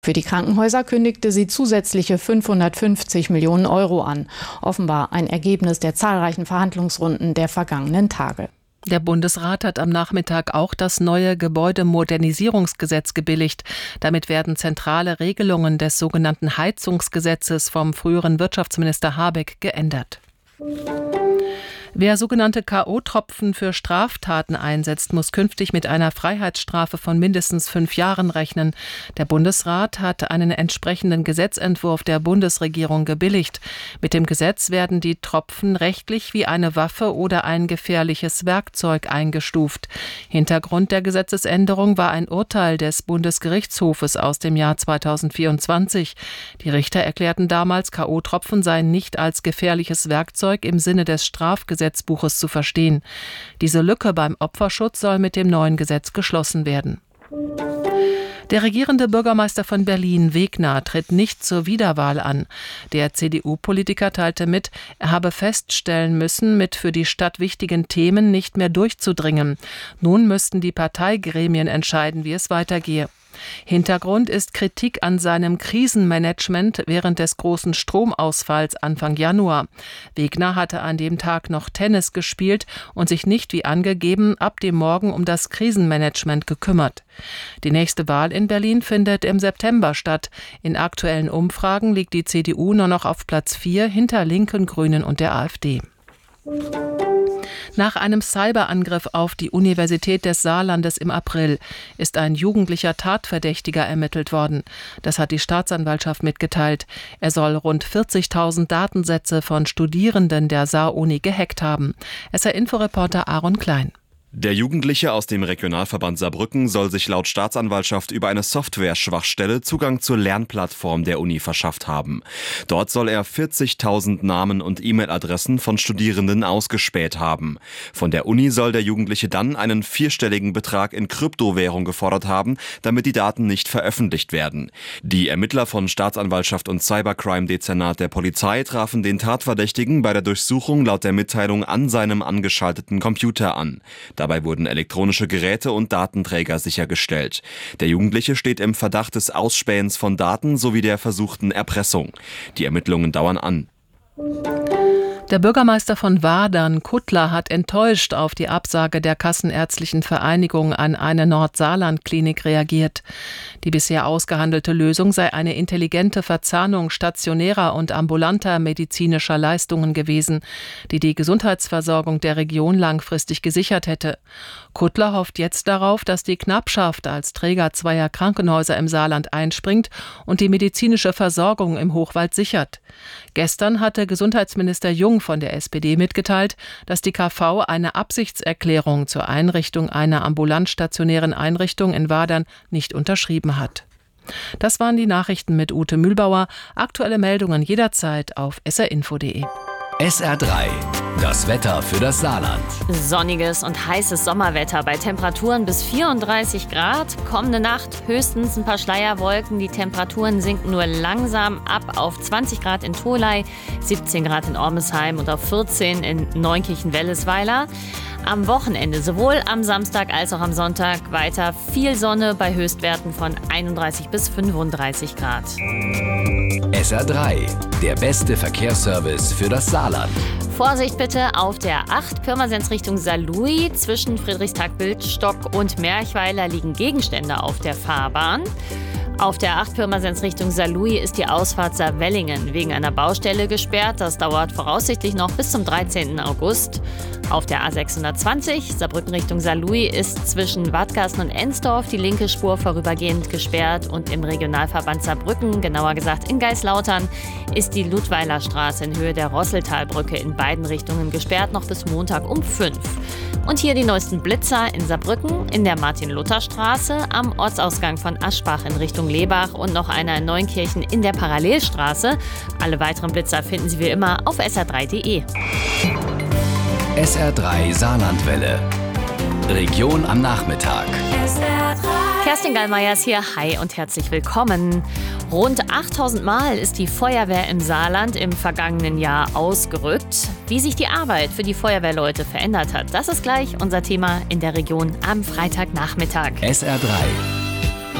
Für die Krankenhäuser kündigte sie zusätzliche 550 Millionen Euro an. Offenbar ein Ergebnis der zahlreichen Verhandlungsrunden der vergangenen Tage. Der Bundesrat hat am Nachmittag auch das neue Gebäudemodernisierungsgesetz gebilligt. Damit werden zentrale Regelungen des sogenannten Heizungsgesetzes vom früheren Wirtschaftsminister Habeck geändert. Wer sogenannte K.O.-Tropfen für Straftaten einsetzt, muss künftig mit einer Freiheitsstrafe von mindestens 5 Jahren rechnen. Der Bundesrat hat einen entsprechenden Gesetzentwurf der Bundesregierung gebilligt. Mit dem Gesetz werden die Tropfen rechtlich wie eine Waffe oder ein gefährliches Werkzeug eingestuft. Hintergrund der Gesetzesänderung war ein Urteil des Bundesgerichtshofes aus dem Jahr 2024. Die Richter erklärten damals, K.O.-Tropfen seien nicht als gefährliches Werkzeug im Sinne des Strafgesetzbuches zu verstehen. Diese Lücke beim Opferschutz soll mit dem neuen Gesetz geschlossen werden. Der regierende Bürgermeister von Berlin, Wegner, tritt nicht zur Wiederwahl an. Der CDU-Politiker teilte mit, er habe feststellen müssen, mit für die Stadt wichtigen Themen nicht mehr durchzudringen. Nun müssten die Parteigremien entscheiden, wie es weitergehe. Hintergrund ist Kritik an seinem Krisenmanagement während des großen Stromausfalls Anfang Januar. Wegner hatte an dem Tag noch Tennis gespielt und sich nicht wie angegeben ab dem Morgen um das Krisenmanagement gekümmert. Die nächste Wahl in Berlin findet im September statt. In aktuellen Umfragen liegt die CDU nur noch auf Platz 4 hinter Linken, Grünen und der AfD. Nach einem Cyberangriff auf die Universität des Saarlandes im April ist ein jugendlicher Tatverdächtiger ermittelt worden. Das hat die Staatsanwaltschaft mitgeteilt. Er soll rund 40.000 Datensätze von Studierenden der Saar-Uni gehackt haben. SR-Info-Reporter Aaron Klein. Der Jugendliche aus dem Regionalverband Saarbrücken soll sich laut Staatsanwaltschaft über eine Software-Schwachstelle Zugang zur Lernplattform der Uni verschafft haben. Dort soll er 40.000 Namen und E-Mail-Adressen von Studierenden ausgespäht haben. Von der Uni soll der Jugendliche dann einen 4-stelligen Betrag in Kryptowährung gefordert haben, damit die Daten nicht veröffentlicht werden. Die Ermittler von Staatsanwaltschaft und Cybercrime-Dezernat der Polizei trafen den Tatverdächtigen bei der Durchsuchung laut der Mitteilung an seinem angeschalteten Computer an. Dabei wurden elektronische Geräte und Datenträger sichergestellt. Der Jugendliche steht im Verdacht des Ausspähens von Daten sowie der versuchten Erpressung. Die Ermittlungen dauern an. Der Bürgermeister von Wadern, Kuttler, hat enttäuscht auf die Absage der Kassenärztlichen Vereinigung an eine Nordsaarland-Klinik reagiert. Die bisher ausgehandelte Lösung sei eine intelligente Verzahnung stationärer und ambulanter medizinischer Leistungen gewesen, die die Gesundheitsversorgung der Region langfristig gesichert hätte. Kuttler hofft jetzt darauf, dass die Knappschaft als Träger zweier Krankenhäuser im Saarland einspringt und die medizinische Versorgung im Hochwald sichert. Gestern hatte Gesundheitsminister Jung von der SPD mitgeteilt, dass die KV eine Absichtserklärung zur Einrichtung einer ambulant-stationären Einrichtung in Wadern nicht unterschrieben hat. Das waren die Nachrichten mit Ute Mühlbauer. Aktuelle Meldungen jederzeit auf srinfo.de. SR3, das Wetter für das Saarland. Sonniges und heißes Sommerwetter bei Temperaturen bis 34 Grad. Kommende Nacht höchstens ein paar Schleierwolken. Die Temperaturen sinken nur langsam ab auf 20 Grad in Tholey, 17 Grad in Ormesheim und auf 14 in Neunkirchen-Wellesweiler. Am Wochenende, sowohl am Samstag als auch am Sonntag, weiter viel Sonne bei Höchstwerten von 31 bis 35 Grad. SR3, der beste Verkehrsservice für das Saarland. Vorsicht bitte auf der 8 Pirmasens Richtung Saarlouis. Zwischen Friedrichstag-Bildstock und Merchweiler liegen Gegenstände auf der Fahrbahn. Auf der 8 Pirmasens Richtung Saarlouis ist die Ausfahrt Saarwellingen wegen einer Baustelle gesperrt. Das dauert voraussichtlich noch bis zum 13. August. Auf der A620 Saarbrücken Richtung Saarlouis ist zwischen Wadgassen und Ensdorf die linke Spur vorübergehend gesperrt. Und im Regionalverband Saarbrücken, genauer gesagt in Geislautern, ist die Ludweiler Straße in Höhe der Rosseltalbrücke in beiden Richtungen gesperrt, noch bis Montag um 5. Und hier die neuesten Blitzer in Saarbrücken, in der Martin-Luther-Straße, am Ortsausgang von Aschbach in Richtung Lebach und noch einer in Neunkirchen in der Parallelstraße. Alle weiteren Blitzer finden Sie wie immer auf sr3.de. SR3 Saarlandwelle. Region am Nachmittag. Kerstin Gallmeier ist hier. Hi und herzlich willkommen. Rund 8000 Mal ist die Feuerwehr im Saarland im vergangenen Jahr ausgerückt. Wie sich die Arbeit für die Feuerwehrleute verändert hat, das ist gleich unser Thema in der Region am Freitagnachmittag. SR3